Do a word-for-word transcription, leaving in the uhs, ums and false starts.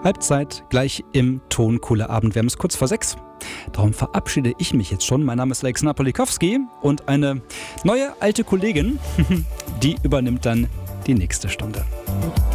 Halbzeit gleich im Ton Cooler Abend. Wir haben es kurz vor sechs. Darum verabschiede ich mich jetzt schon. Mein Name ist Alex Napolikowski und eine neue alte Kollegin, die übernimmt dann die nächste Stunde.